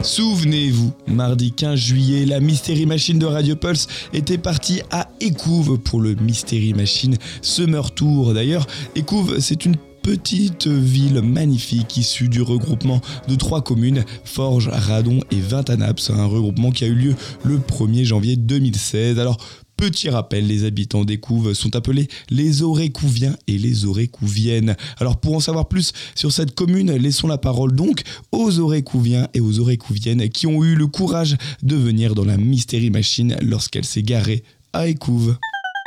Souvenez-vous, mardi 15 juillet, la Mystery Machine de Radio Pulse était partie à Écouves pour le Mystery Machine Summer Tour. D'ailleurs, Écouves, c'est une petite ville magnifique issue du regroupement de 3 communes, Forges, Radon et Vintanaps, un regroupement qui a eu lieu le 1er janvier 2016. Alors, petit rappel, les habitants d'Écouves sont appelés les Aurécouviens et les Aurécouviennes. Alors pour en savoir plus sur cette commune, laissons la parole donc aux Aurécouviens et aux Aurécouviennes qui ont eu le courage de venir dans la Mystery Machine lorsqu'elle s'est garée à Écouves.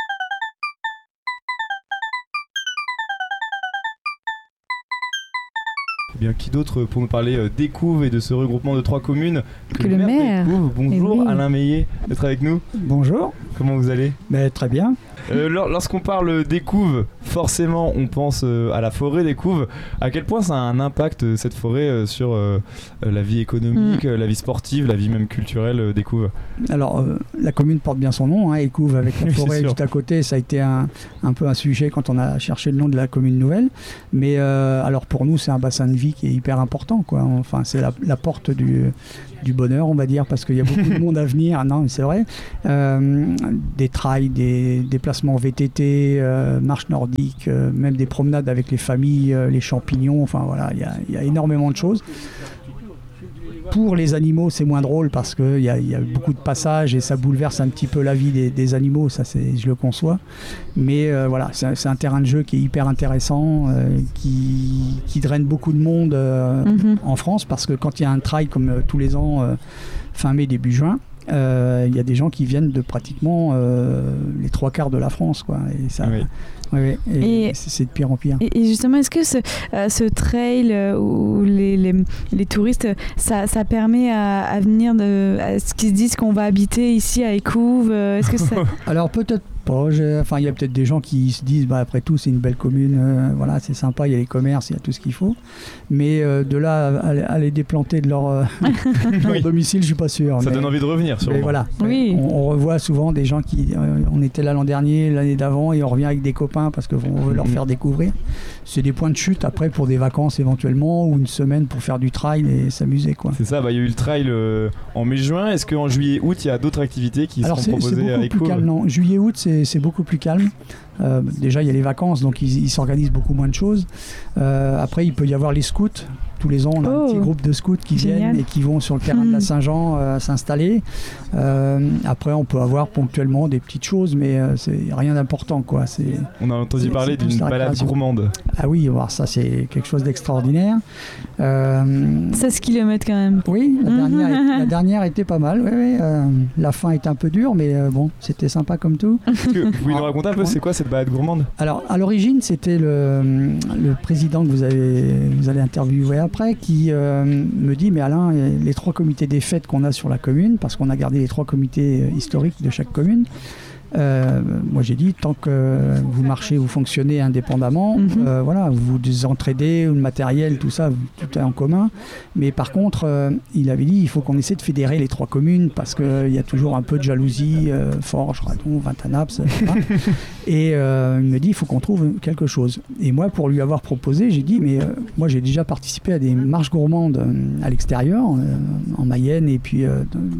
Eh bien, qui d'autre pour nous parler d'Écouves et de ce regroupement de 3 communes que le maire d'Écouves. Bonjour, oui. Alain Meillet, d'être avec nous. Bonjour. Comment vous allez ? Très bien. Lorsqu'on parle d'Écouves, forcément on pense à la forêt d'Écouves. À quel point ça a un impact, cette forêt, sur la vie économique, la vie sportive, la vie même culturelle d'Écouves ? Alors, la commune porte bien son nom, Écouves, avec la forêt juste à côté. Ça a été un peu un sujet quand on a cherché le nom de la commune nouvelle. Mais alors pour nous, c'est un bassin de vie qui est hyper important, quoi. Enfin, c'est la porte du bonheur, on va dire, parce qu'il y a beaucoup de monde à venir. Non, mais c'est vrai. Des trails, des déplacements VTT, marche nordique, même des promenades avec les familles, les champignons. Enfin voilà, il y a énormément de choses. Pour les animaux, c'est moins drôle parce qu'il y a beaucoup de passages et ça bouleverse un petit peu la vie des animaux, ça je le conçois. Mais voilà, c'est un terrain de jeu qui est hyper intéressant, qui draine beaucoup de monde en France, parce que quand il y a un trail comme tous les ans, fin mai, début juin, il y a des gens qui viennent de pratiquement les 3/4 de la France, quoi. Et ça, oui, et c'est de pire en pire. Et justement, est-ce que ce trail où les touristes, ça permet à venir à ce qu'ils se disent qu'on va habiter ici à Écouves, est-ce que ça... Alors peut-être pas. Il y a peut-être des gens qui se disent, après tout, c'est une belle commune, voilà, c'est sympa, il y a les commerces, il y a tout ce qu'il faut. Mais de là à les déplanter de leur domicile, je suis pas sûr. Ça donne envie de revenir, sûrement. Voilà. Oui. On revoit souvent des gens qui, on était là l'an dernier, l'année d'avant, et on revient avec des copains parce qu'on veut leur faire découvrir. C'est des points de chute après pour des vacances éventuellement, ou une semaine pour faire du trail et s'amuser, quoi. C'est ça, il y a eu le trail en mai-juin. Est-ce qu'en juillet-août, il y a d'autres activités qui seront proposées à Écouves ? Juillet-août, c'est beaucoup plus calme. Déjà, il y a les vacances, donc ils s'organisent beaucoup moins de choses. Après, il peut y avoir les scouts. Tous les ans, on a un petit groupe de scouts qui viennent et qui vont sur le terrain de la Saint-Jean s'installer. Après, on peut avoir ponctuellement des petites choses, mais c'est rien d'important, quoi. On a entendu parler d'une balade gourmande. Ah oui, ça, c'est quelque chose d'extraordinaire. 16 km quand même. Oui, la dernière était pas mal. Oui. La fin était un peu dure, mais bon, c'était sympa comme tout. Vous pouvez nous raconter un peu, c'est quoi cette balade gourmande ? Alors, à l'origine, c'était le président que vous allez interviewer après, qui me dit, mais Alain, les 3 comités des fêtes qu'on a sur la commune, parce qu'on a gardé les 3 comités historiques de chaque commune, moi j'ai dit, tant que vous marchez, vous fonctionnez indépendamment, voilà, vous entraidez, le matériel, tout ça, tout est en commun. Mais par contre, il avait dit, il faut qu'on essaie de fédérer les 3 communes, parce qu'il y a toujours un peu de jalousie, Forges, Radon, Vintanaps, et il me dit, il faut qu'on trouve quelque chose. Et moi, pour lui avoir proposé, j'ai dit, mais moi j'ai déjà participé à des marches gourmandes à l'extérieur, en Mayenne, et puis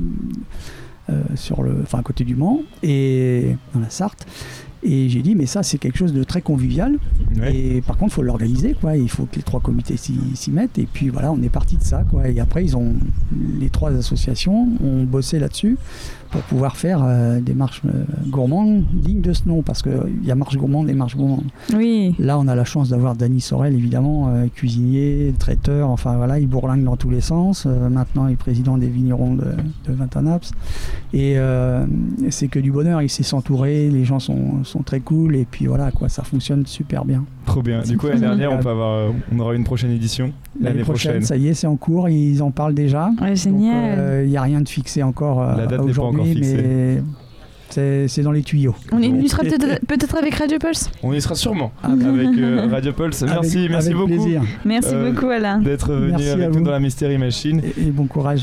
à côté du Mans et dans la Sarthe. Et j'ai dit, mais ça, c'est quelque chose de très convivial. Ouais. Et par contre, il faut l'organiser, quoi. Il faut que les 3 comités s'y mettent. Et puis voilà, on est parti de ça, quoi. Et après, les 3 associations ont bossé là-dessus pour pouvoir faire des marches gourmandes dignes de ce nom. Parce qu'il y a marche gourmande et marche gourmande. Oui. Là, on a la chance d'avoir Dany Sorel, évidemment, cuisinier, traiteur. Enfin voilà, il bourlingue dans tous les sens. Maintenant, il est président des vignerons de Vintanaps. Et c'est que du bonheur. Il sait s'entourer. Les gens sont très cool, et puis voilà, quoi, ça fonctionne super bien. Trop bien. Du coup, l'année dernière, on aura une prochaine édition. L'année prochaine, ça y est, c'est en cours, ils en parlent déjà. Ouais, génial. Il n'y a rien de fixé encore la date aujourd'hui, n'est pas encore fixée. Mais c'est dans les tuyaux. On y sera peut-être avec Radio Pulse. On y sera sûrement avec Radio Pulse. Merci avec beaucoup. Plaisir. Merci beaucoup, Alain. D'être venu avec nous dans la Mystery Machine. Et bon courage.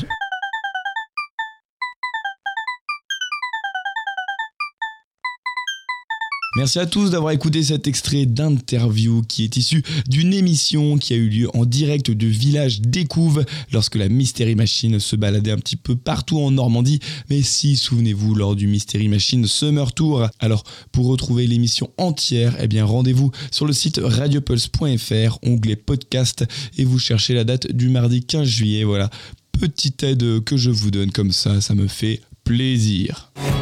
Merci à tous d'avoir écouté cet extrait d'interview qui est issu d'une émission qui a eu lieu en direct du village d'Écouves lorsque la Mystery Machine se baladait un petit peu partout en Normandie. Mais si, souvenez-vous, lors du Mystery Machine Summer Tour. Alors, pour retrouver l'émission entière, rendez-vous sur le site radiopulse.fr, onglet podcast, et vous cherchez la date du mardi 15 juillet. Voilà, petite aide que je vous donne comme ça me fait plaisir.